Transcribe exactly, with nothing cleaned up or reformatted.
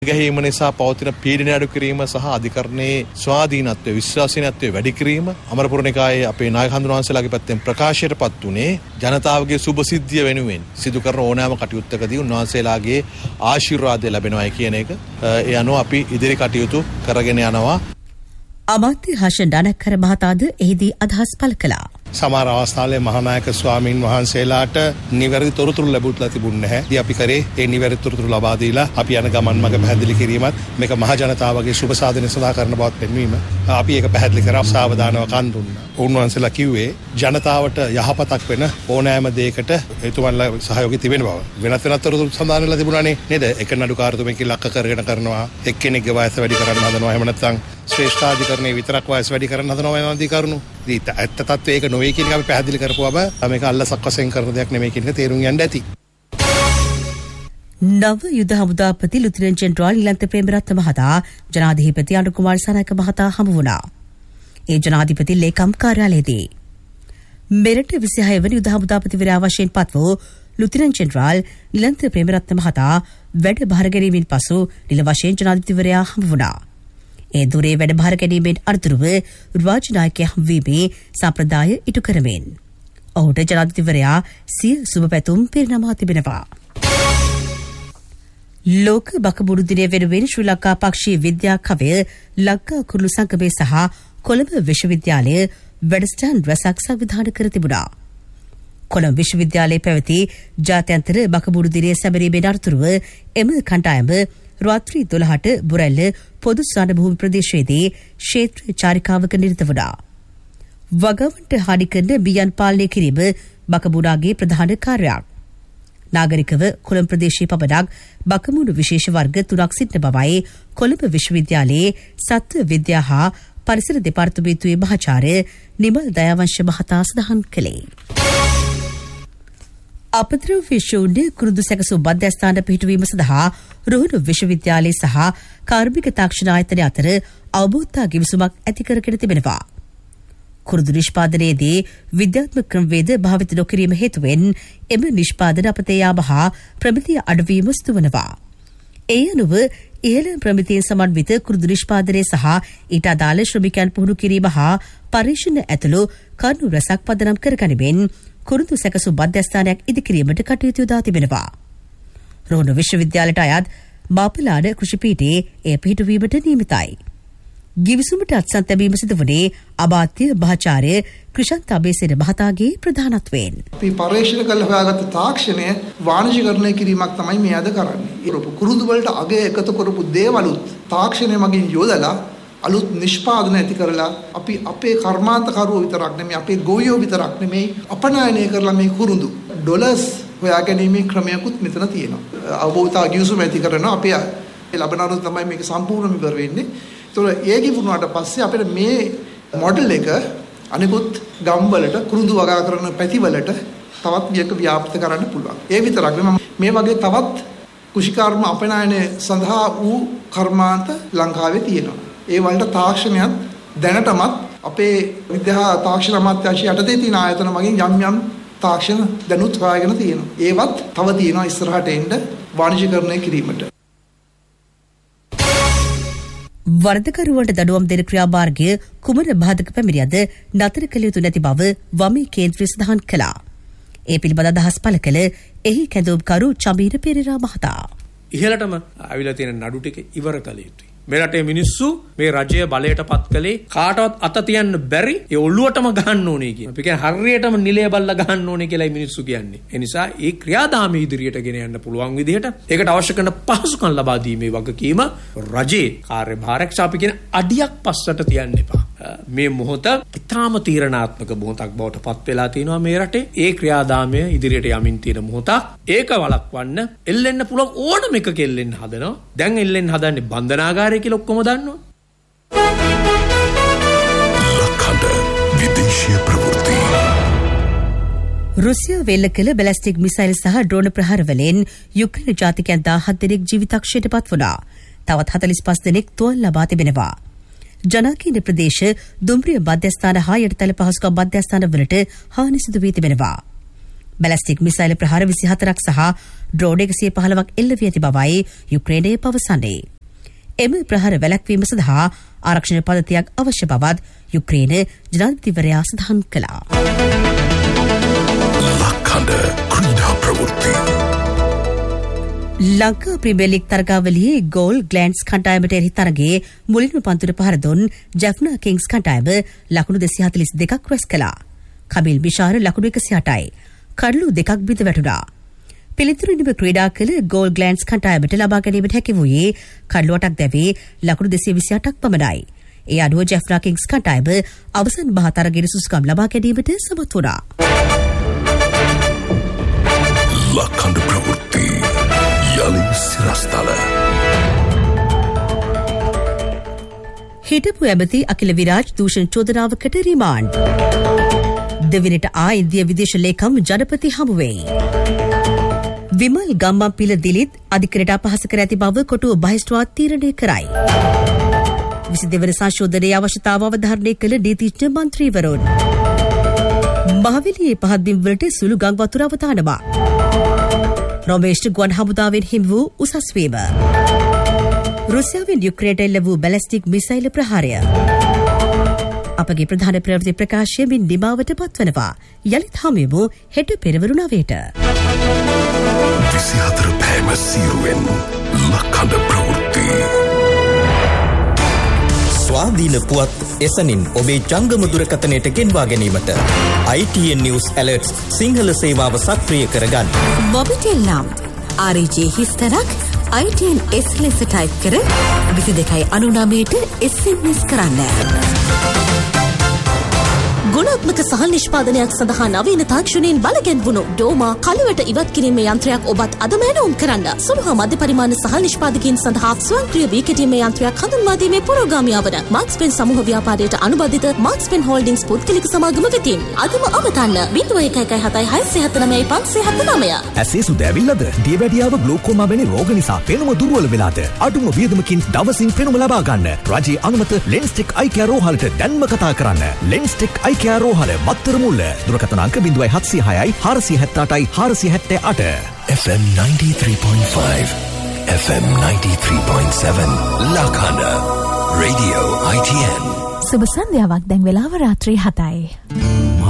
ගැහිම නිසා පවතින පීඩනය අඩු කිරීම සහ අධිකරණයේ ස්වාධීනත්වය විශ්වාසීයත්වය වැඩි කිරීම අමරපුර නිකායේ අපේ නායක හඳුනවන්සලාගේ පැත්තෙන් ප්‍රකාශයටපත් උනේ ජනතාවගේ සුබසිද්ධිය වෙනුවෙන් සිදු කරන ඕනෑම කටයුත්තකදී උන්වහන්සේලාගේ ආශිර්වාදය ලැබෙනවායි කියන එක ඒ අනුව අපි ඉදිරි කටයුතු කරගෙන යනවා. අමාත්‍ය හෂන් ඩනකර මහතාද එහිදී අදහස් පළ කළා. සමහර අවස්ථාවල මහානායක ස්වාමින් වහන්සේලාට නිවැරදි තොරතුරු ලැබුත්ලා තිබුණේ නැහැ. ඉතින් අපි කරේ ඒ නිවැරදි තොරතුරු ලබා දීලා අපි යන ගමන් මඟ පැහැදිලි කිරීමත් මේක මහ ජනතාවගේ සුබ සාධනය සඳහා කරන බවත් පෙන්වීම අපි ඒක පැහැදිලි කරා සාවධානව කන් දුන්නා. උන්වහන්සේලා කිව්වේ ජනතාවට යහපතක් වෙන ඕනෑම දෙයකට එතුමන්ලා සහයෝගය තිබෙන බව. වෙනත් වෙනත් තොරතුරු සඳහන් වෙලා තිබුණානේ නේද? එක නඩුකාරතුමෙක් ලක්ක කරගෙන කරනවා, එක්කෙනෙක්ගේ වයස වැඩි කරන්න හදනවා, එහෙම නැත්නම් ශ්‍රේෂ්ඨාධිකරණයේ විතරක් වයස වැඩි කරන්න හදනවා වෙන අධිකරණු. ඉතින් ඇත්ත තත්ත්වය ඒක නොවේ කියන එක අපි පැහැදිලි කරපුවම මේක අල්ලසක් වශයෙන් කරන දෙයක් නෙමෙයි කියන එක තේරුම් ගන්න ඇති. නව යුද හමුදාපති ලුතිරන් ජෙනරාල් ඊලන්ත ප්‍රේමරත්න මහතා ජනාධිපති අනුර කුමාර සනායක මහතා හමු වුණා. ඒ ජනාධිපති ලේකම් කාර්යාලයේදී මෙරට විසිහය වන යුද හමුදාපතිවරයා වශයෙන් පත් වූ ලුතිරන් ජෙනරාල් ඊලන්ත ප්‍රේමරත්න මහතා වැඩ බාර ගැනීමෙන් පසු නිල වශයෙන් ජනාධිපතිවරයා හමු වුණා. ඒ දුරේ වැඩ බාර ගැනීමෙන් අනතුරුව රාජනායකයා හමුවීමේ සම්ප්‍රදාය ඉටු කරමින් ඔහුට ජනාධිපතිවරයා සිය සුබ පැතුම් පිරිනමා තිබෙනවා. ලෝක බකබුරු දිනය වෙනුවෙන් ශ්‍රී ලංකා පක්ෂීය විද්‍යා කවය ලංකා කුරුළු සංගමය සහ කොළඹ විශ්වවිද්‍යාලය වැඩසටහන් රැසක් සංවිධානය කර තිබුණා. කොළඹ විශ්වවිද්‍යාලයේ පැවති ජාත්‍යන්තර බකබුරු දිනය සැමරීමේ අනතුරුව එම කණ්ඩායම රාත්‍රී දොළහට බුරැල්ල පොදු ස්ථාන භූමි ප්‍රදේශයේදී ක්ෂේත්‍ර චාරිකාවක නිරත වුණා. වගවන්ට හානි කරන බියන් පාලනය කිරීම බකබුරාගේ ප්‍රධාන කාර්යයක්. නාගරිකව කොළඹ ප්‍රදේශයේ පමණක් බකමුණු විශේෂ වර්ග තුනක් සිටින බවයි කොළඹ විශ්වවිද්‍යාලයේ සත්ව විද්‍යා හා පරිසර දෙපාර්තමේන්තුවේ මහාචාර්ය නිමල් දයාවංශ මහතා සඳහන් කළේ. අපද්‍රව්‍ය ශූන්‍ය කුරුදු සැකසූ මධ්‍යස්ථාන පිහිටුවීම සඳහා රුහුණු විශ්වවිද්‍යාලය සහ කාර්මික තාක්ෂණ ආයතන අතර අවබෝධතා ගිවිසුමක් ඇති කරගෙන තිබෙනවා. කුරුදු නිෂ්පාදනයේදී විද්‍යාත්මක ක්‍රමවේද භාවිත නොකිරීම හේතුවෙන් එම නිෂ්පාදන අපතේ යාම හා ප්‍රමිතිය අඩුවීම සිදු වනවා. ඒ අනුව ඉහළ ප්‍රමිතියෙන් සමන්විත කුරුදු නිෂ්පාදනය සහ ඊට අදාළ ශ්‍රමිකයන් පුහුණු කිරීම හා පරීක්ෂණ ඇතුළු කරුණු රැසක් පදනම් කරගනිමින් කුරුදු සැකසු මධ්‍යස්ථානයක් ඉදිකිරීමට කටයුතු යොදා තිබෙනවා. රුහුණු විශ්වවිද්‍යාලයට අයත් මාපලාන කෘෂිපීඨයේ එය පිහිටුවීමට නියමිතයි. ගිවිසුමට අත්සන් තැබීම සිදු වුණේ අමාත්‍ය මහාචාර්ය ක්‍රිෂන්ත අබේසේන මහතාගේ ප්‍රධානත්වයෙන්. අපි පරීක්ෂණ කළ හොයාගත්ත තාක්ෂණය වාණිජීකරණය කිරීමක් තමයි මේ අද කරන්නේ. කුරුදු වලට අගය එකතු කරපු දේවලුත් තාක්ෂණය මගින් යොදලා අලුත් නිෂ්පාදන ඇති කරලා අපි අපේ කර්මාන්තකරුවෝ විතරක් නෙමෙයි අපේ ගෝවියෝ විතරක් නෙමෙයි අපනයනය කරලා මේ කුරුදු ඩොලර්ස් හොයාගැනීමේ ක්‍රමයක්ත් මෙතන තියෙනවා. අවබෝධතා ගිවිසුම ඇති කරනවා අපි ලබන අරුත් තමයි මේක සම්පූර්ණම ඉවර වෙන්නේ. ඒතකොට ඒ ගිවුණාට පස්සේ අපිට මේ මොඩල් එක අනිකුත් ගම්වලට කුරුදු වගා කරන පැතිවලට තවත් වියක ව්‍යාප්ත කරන්න පුළුවන්. ඒ විතරක් නෙමෙයි මේ වගේ තවත් කුෂිකාර්ම අපනයනය සඳහා වූ කර්මාන්ත ලංකාවේ තියෙනවා. ඒ වලට තාක්ෂණයත් දැනටමත් අපේ විද්‍යා තාක්ෂණ අමාත්‍යාංශය යටතේ තියෙන ආයතන මගින් යම් යම් තාක්ෂණ දැනුත් හොයාගෙන තියෙනවා. ඒවත් තව තියෙනවා ඉස්සරහට එන්න වාණිජීකරණය කිරීමට. වර්ධකරුවන්ට දඩුවම් දෙන ක්‍රියාමාර්ගය කුමන බාධක පැමිණියද නතර කළ යුතු නැති බව වමේ කේන්ද්‍රය සඳහන් කළා. ඒ පිළිබඳ අදහස් පළ කළ එහි කැඳවුම්කරු චමීර පෙරේරා මහතා. ඉහළටම ආවිලා තියෙන නඩු ටික ඉවර කළ යුතුයි. මේ රටේ මිනිස්සු මේ රජය බලයට පත් කළේ කාටවත් අත තියන්න බැරි ඒ ඔළුවටම ගහන්න ඕනේ කියන. අපි කියන්නේ හරියටම නිලය බල්ලා ගහන්න ඕනේ කියලායි මිනිස්සු කියන්නේ. ඒ නිසා ඒ ක්‍රියාදාමයේ ඉදිරියට ගෙන යන්න පුළුවන් විදිහට ඒකට අවශ්‍ය කරන පහසුකම් ලබා දීමේ වගකීම රජයේ කාර්යභාරයක් අපි කියන අඩියක් පස්සට තියන්න එපා. මේ මොහොත ඉතාම තීරණාත්මක මොහොතක් බවට පත් වෙලා තිනවා මේ රටේ. ඒ ක්‍රියාදාමය ඉදිරියට යමින් තියෙන මොහොතක්. ඒක වළක්වන්න එල්ලෙන්න පුළුවන් ඕනම එකක එල්ලෙන්න හදනවා. දැන් එල්ලෙන්න හදන්නේ බන්ධනාගාරය කියලා ඔක්කොම දන්නවා. ලක්හඬ විදේශීය ප්‍රවෘත්ති. රුසියාව වෙල්ල කළ බැලිස්ටික් මිසයිල් සහ ඩ්‍රෝන ප්‍රහාර වලින් යුක්‍රේන ජාතිකයන් දහහත් දෙනෙක් ජීවිතක්ෂයට පත් වුණා. තවත් හතළිස් පහ දෙනෙක් තුවාල ලබා තිබෙනවා. ජනාකීර්ණ ප්‍රදේශ දුම්රිය මධ්‍යස්ථාන හා යටිතල පහසුකම් මධ්‍යස්ථාන වලට හානි සිදු වී තිබෙනවා. බැලස්ටික් මිසයිල් ප්‍රහාර විසි හතරක් සහ ඩ්‍රෝන් එකසිය පහළොවක් එල්ල වී ඇති බවයි යුක්‍රේනය පවසන්නේ. එම ප්‍රහාර වැළැක්වීම සඳහා ආරක්ෂණ පද්ධතියක් අවශ්‍ය බවත් යුක්‍රේන ජනාධිපතිවරයා සඳහන් කළා. ලක්හඬ ක්‍රීඩා ප්‍රවෘත්ති. ලංකා ප්‍රීමියර් ලීග් තරගාවලියේ ගෝල් ග්ලෑන්ඩ්ස් කණ්ඩායමට එරෙහි තරගයේ මුලින්ම පන්දුර පහර දුන් ජැෆ්නා කිංස් කණ්ඩායම ලකුණු දෙසිය හතළිස් දෙකක් රැස් කළා. කබිල් බිෂාර ලකුණු එකසිය අටයි. කඩලු දෙකක් බිඳ වැටුණා. පිළිතුරින්ම ක්‍රීඩා කළ ගෝල් ග්ලෑන්ඩ්ස් කණ්ඩායමට ලබා ගැනීමට හැකි වූයේ කඩලු අටක් දැවී ලකුණු දෙසිය විසි අටක් පමණයි. ඒ අනුව ජැෆ්නා කිංස් කණ්ඩායම අවසන් බහ තරගයේ සුසුකම් ලබා ගැනීමට සමත් වුණා. ලක්හඬ ප්‍රවෘත්ති යලි සිරස්තල. හිටපු ඇමති අකිල විරාජ් දූෂණ චෝදනාවකට රිමාන්ඩ්. දෙවිනට ආ ඉන්දිය විදේශ ලේකම් ජනපති හමුවෙයි. විමල් ගම්මන්පිල දිලිත් අධිකරණයට අපහාස කර ඇති බව කොටුව බහිස්ට්‍රාත් තීරණය කරයි. විසි දෙවන සංශෝධනයේ අවශ්‍යතාව අවධාරණය කළ නීතිඥ මන්ත්‍රීවරුන්. මහවැලියේ පහත් බිම්වලට සුළු ගං වතුර අවතානවා. රොමේෂ්ට ගුවන් හමුදාවෙන් හිමි වූ උසස් වීම. රුසියාවෙන් යුක්‍රේනයට එල්ල වූ බැලස්ටික් මිසයිල් ප්‍රහාරය. අපගේ ප්‍රධාන ප්‍රවෘත්ති ප්‍රකාශයමින් නිමාවට පත්වනවා. යළිත් හමුවෙමු හෙට පෙරවරු නවයට. විසි හතර පෑම සීරුවෙන් ලක්හඬ ප්‍රවෘත්ති. ස්වාධීන පුවත් එසනින් ඔබේ ජංගම දුරකථනයට ගෙන්වා ගැනීමට I T N News Alerts Sinhala සේවාව සක්‍රිය කරගන්න. මොබිටෙල් නම් R J හිස්තරක් I T N S ලෙස ටයිප් කර විසි දෙකයි අනුනවයට S M S කරන්න. ගුණාත්මක සහල් නිෂ්පාදනයක් සඳහා නවීන තාක්ෂණයෙන් බලගැන්වුණු ඩෝමා කලවට ඉවත් කිරීමේ යන්ත්‍රයක් ඔබත් අදම ඇනවුම් කරන්න. සුළු හා මධ්‍ය පරිමාණ සහල් නිෂ්පාදකයන් සඳහා ස්වයංක්‍රීය වී කෙටීමේ යන්ත්‍රයක් හඳුන්වා දීමේ පුරෝගාමියා වන මාක්ස් පෙන් සමූහ ව්‍යාපාරයට අනුබද්ධිත මාක්ස් පෙන් හෝල්ඩින්ග්ස් පුද්ගලික සමාගම වෙතින් අදම අවතන්න ज़ीरो एक एक हताई छह सात नौ पाँच छह सात नौ. ඇසේ සුද ඇවිල්ලාද? දියවැඩියාව ග්ලෝකෝමා වැනි රෝග නිසා පෙනුම දුර්වල වෙලාද? අඩුම වියදමකින් දවසින් පෙනුම ලබා ගන්න. රජයේ අනුමත ලෙන්ස්ටික් අයි කෙයාර් රෝහලට දැන්ම කතා කරන්න. ලෙන්ස්ටික් අයි කෙයාර් රෝහල මත්තර මුල්ල. දුරකථන අංක ज़ीरो सात छह छह चार सात आठ चार सात आठ. F M ninety-three point five, F M ninety-three point seven, Lakhanda Radio I T N. සුබ සන්ධ්‍යාවක්. දැන් වෙලාව රාත්‍රී හතයි.